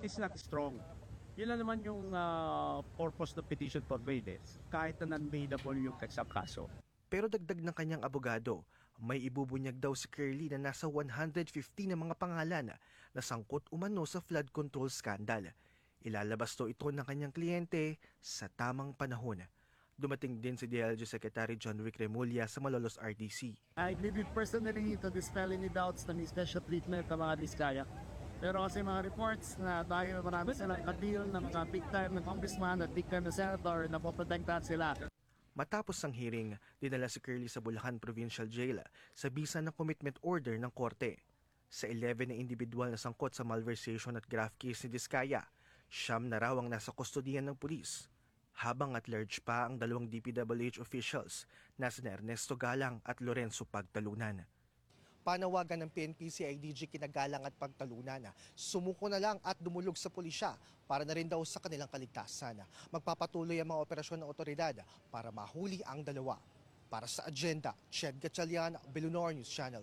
is not strong. Yun lang naman yung purpose ng petition for bail kahit na non-bailable yung sa kaso. Pero dagdag ng kanyang abogado, may ibubunyag daw si Curly na nasa 150 na mga pangalan na sangkot umano sa flood control scandal. Ilalabas to ito ng kanyang kliyente sa tamang panahon. Dumating din si DLG Secretary John Rick Remulla sa Malolos RDC. I believe personally to dispel any doubts na may special treatment ng mga Diskaya. Pero kasi mga reports na tayo marami silang ka-deal na mga big time na congressman at big time na senator na poprotektahan sila. Matapos ang hearing, dinala si Curly sa Bulacan Provincial Jail sa bisa ng commitment order ng korte. Sa 11 na individual na sangkot sa malversation at graft case ni Diskaya, 9 na raw ang nasa kustodiyan ng pulis. Habang at large pa ang 2 DPWH officials na sina Ernesto Galang at Lorenzo Pagtalunan. Panawagan ng PNP-CIDG Kinagalang at Pagtalunan, sumuko na lang at dumulog sa pulisya para na rin daw sa kanilang kaligtasan. Magpapatuloy ang mga operasyon ng otoridad para mahuli ang dalawa. Para sa Agenda, Ched Gatchalian, Belunor News Channel.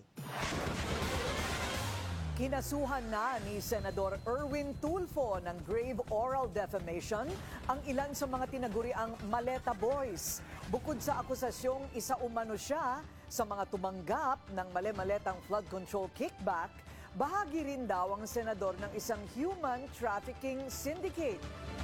Kinasuhan na ni Senador Erwin Tulfo ng grave oral defamation ang ilan sa mga tinaguriang Maleta Boys. Bukod sa akusasyong isa umano siya sa mga tumanggap ng mali-maletang flood control kickback, bahagi rin daw ang senador ng isang human trafficking syndicate.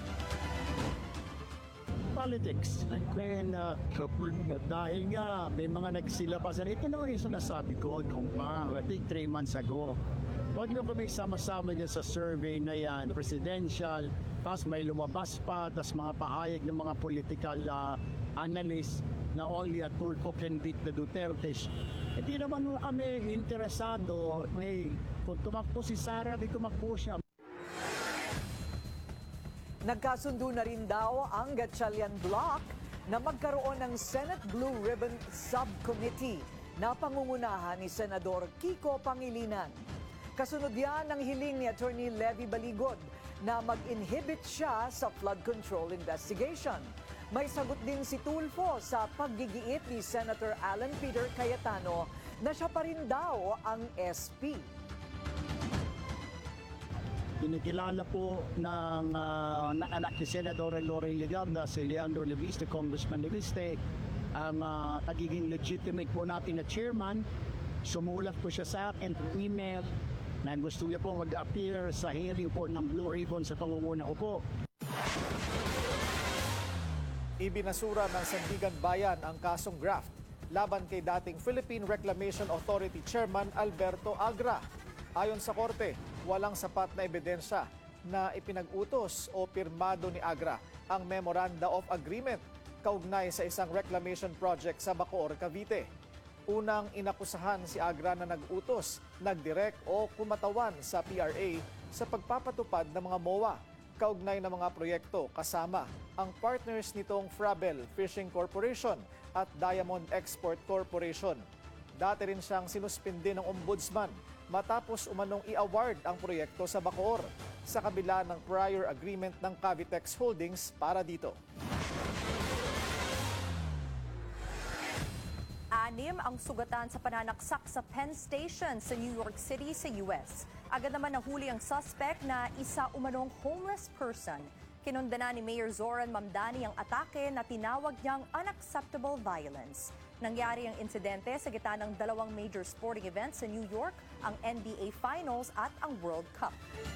Politics. Then, dahil nga may mga nagsilabasan, ito na yung sinasabi ko I think 3 months ago. Huwag na kami sama-sama niya sa survey na yan, presidential, tapos may lumabas pa, tapos mga pahayag ng mga political analysts na only a Tulfo can beat the Dutertes. Hindi naman kami interesado. Kung tumakbo si Sara, di tumakbo siya. Nagkasundo na rin daw ang Gatchalian Bloc na magkaroon ng Senate Blue Ribbon Subcommittee na pangungunahan ni Senador Kiko Pangilinan. Kasunod yan ng hiling ni Attorney Levy Baligod na mag-inhibit siya sa flood control investigation. May sagot din si Tulfo sa paggigiit ni Senator Alan Peter Cayetano na siya pa rin daw ang SP. Kinikilala po ng anak ni Senator Lorraine Legarda, si Leandro Leviste, Congressman Leviste, ang nagiging legitimate po natin na chairman. Sumulat po siya sa akin through email na gusto niya po mag-appear sa hearing po ng Blue Ribbon sa pangunguna ko po. Ibinasura ng Sandigan Bayan ang kasong graft laban kay dating Philippine Reclamation Authority Chairman Alberto Agra. Ayon sa korte, walang sapat na ebidensya na ipinag-utos o pirmado ni Agra ang Memoranda of Agreement kaugnay sa isang reclamation project sa Bacoor, Cavite. Unang inakusahan si Agra na nag-utos, nag-direct o kumatawan sa PRA sa pagpapatupad ng mga MOA kaugnay ng mga proyekto kasama ang partners nitong Frabel Fishing Corporation at Diamond Export Corporation. Dati rin siyang sinuspindi ng ombudsman matapos umanong i-award ang proyekto sa Bacoor sa kabila ng prior agreement ng Cavitex Holdings para dito. 6 ang sugatan sa pananaksak sa Penn Station sa New York City sa US. Agad naman nahuli ang suspect na isa umanong homeless person. Kinundana ni Mayor Zoran Mamdani ang atake na tinawag niyang unacceptable violence. Nangyari ang insidente sa gitna ng 2 major sporting events sa New York, ang NBA Finals at ang World Cup.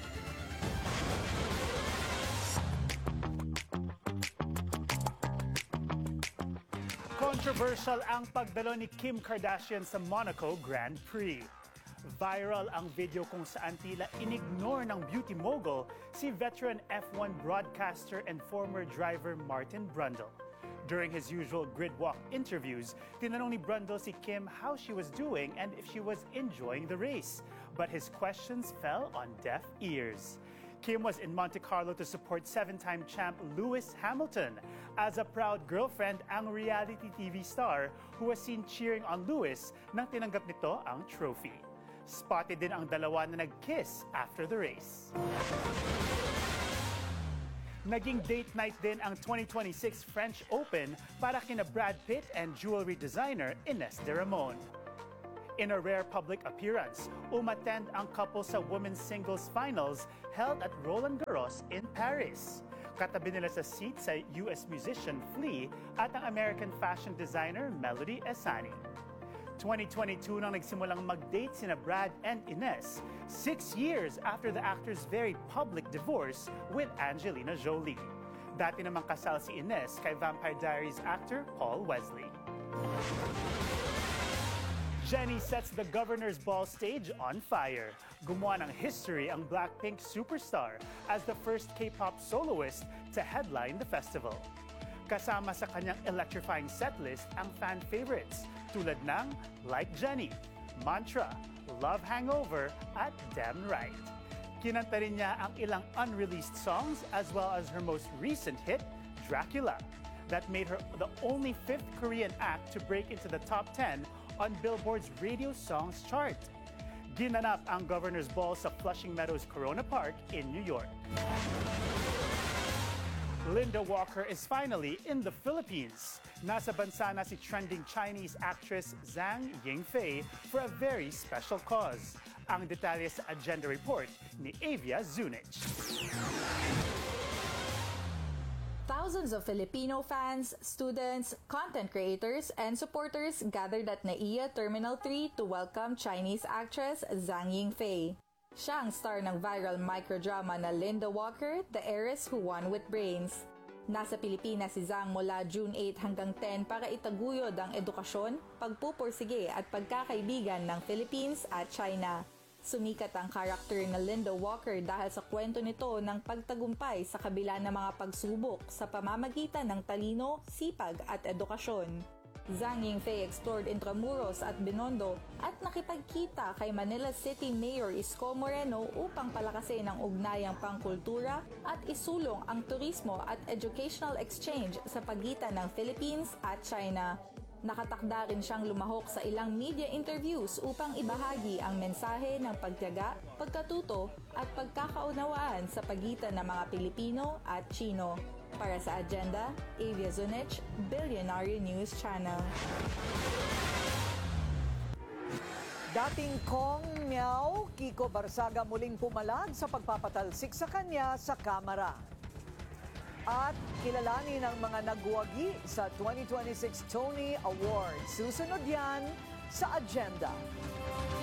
Controversial ang pagdalo ni Kim Kardashian sa Monaco Grand Prix. Viral ang video kung saan tila inignore ng beauty mogul si veteran F1 broadcaster and former driver Martin Brundle. During his usual grid walk interviews, tinanong ni Brundle si Kim how she was doing and if she was enjoying the race. But his questions fell on deaf ears. Kim was in Monte Carlo to support 7-time champ Lewis Hamilton. As a proud girlfriend, ang reality TV star who was seen cheering on Lewis nang tinanggap nito ang trophy. Spotted din ang dalawa na nag-kiss after the race. Naging date night din ang 2026 French Open para kina Brad Pitt and jewelry designer Ines de Ramon. In a rare public appearance, umattend ang couple sa women's singles finals held at Roland Garros in Paris. Katabi nila sa seat sa US musician Flea at ang American fashion designer Melody Ehsani. 2022 nang nagsimulang mag-date sina Brad and Ines, 6 years after the actor's very public divorce with Angelina Jolie. Dati namang kasal si Ines kay Vampire Diaries actor Paul Wesley. Jennie sets the Governor's Ball stage on fire. Gumawa ng history ang Blackpink superstar as the first K-pop soloist to headline the festival. Kasama sa kanyang electrifying setlist ang fan favorites tulad ng Like Jennie, Mantra, Love Hangover at Damn Right. Kinanta rin niya ang ilang unreleased songs as well as her most recent hit, Dracula, that made her the only fifth Korean act to break into the top 10 on Billboard's Radio Songs chart. Ginanap ang Governor's Ball sa Flushing Meadows Corona Park in New York. Linda Walker is finally in the Philippines. Nasa bansa na si trending Chinese actress Zhang Yingfei for a very special cause. Ang detalye sa Agenda Report ni Avia Zunich. Thousands of Filipino fans, students, content creators, and supporters gathered at NAIA Terminal 3 to welcome Chinese actress Zhang Yingfei. Siya ang star ng viral microdrama na Linda Walker, The Heiress Who Won with Brains. Nasa Pilipinas si Zhang mula June 8 hanggang 10 para itaguyod ang edukasyon, pagpupursige at pagkakaibigan ng Philippines at China. Sumikat ang karakter na Linda Walker dahil sa kwento nito ng pagtagumpay sa kabila ng mga pagsubok sa pamamagitan ng talino, sipag at edukasyon. Zhang Yingfei explored Intramuros at Binondo at nakipagkita kay Manila City Mayor Isko Moreno upang palakasin ang ugnayang pangkultura at isulong ang turismo at educational exchange sa pagitan ng Philippines at China. Nakatakda rin siyang lumahok sa ilang media interviews upang ibahagi ang mensahe ng pagtiyaga, pagkatuto at pagkakaunawaan sa pagitan ng mga Pilipino at Chino. Para sa Agenda, Avia Zunich, Billionaire News Channel. Dating Kong Miao, Kiko Barsaga muling pumalag sa pagpapatalsik sa kanya sa kamera. At kilalanin ang mga nagwagi sa 2026 Tony Awards. Susunod yan sa Agenda.